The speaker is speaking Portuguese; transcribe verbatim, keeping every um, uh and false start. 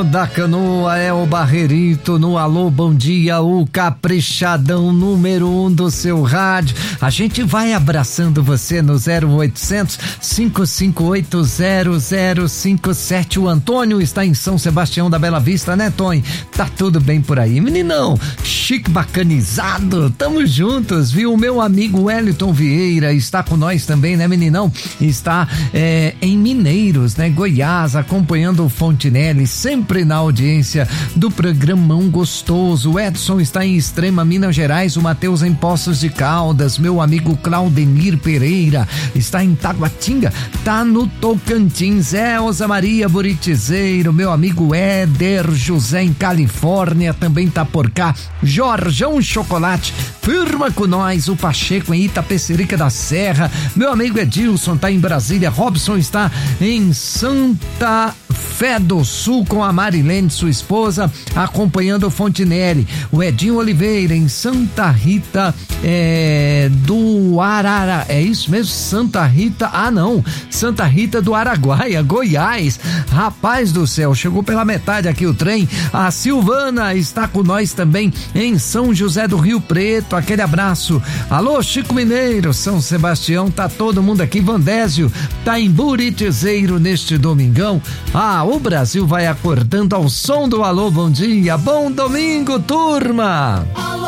dono da canoa é o Barreirito no Alô Bom Dia, o caprichadão número um do seu rádio. A gente vai abraçando você no zero oitocentos, cinco cinco oito, zero zero cinco sete. O Antônio está em São Sebastião da Bela Vista, né, Tony? Tá tudo bem por aí, meninão? Chique, bacanizado, tamo juntos, viu? O meu amigo Wellington Vieira está com nós também, né, meninão? Está é, em Mineiros, né, Goiás, acompanhando o Fontinelli, sempre na audiência do programão gostoso. O Edson está em Extrema, Minas Gerais, o Matheus em Poços de Caldas, meu amigo Claudenir Pereira está em Taguatinga, tá no Tocantins, é Elza Maria Buritizeiro, meu amigo Éder José em Califórnia, também tá por cá, Jorjão Chocolate, firma com nós, o Pacheco em Itapecerica da Serra, meu amigo Edilson tá em Brasília, Robson está em Santa Fé do Sul com a Marilene, sua esposa, acompanhando o Fontinelli, o Edinho Oliveira em Santa Rita é, do Arara, é isso mesmo? Santa Rita, ah não, Santa Rita do Araguaia, Goiás, rapaz do céu, chegou pela metade aqui o trem. A Silvana está com nós também em São José do Rio Preto, aquele abraço. Alô Chico Mineiro, São Sebastião, tá todo mundo aqui, Vandésio tá em Buritizeiro neste domingão. Ah, o Brasil vai acordando ao som do Alô Bom Dia, bom domingo, turma!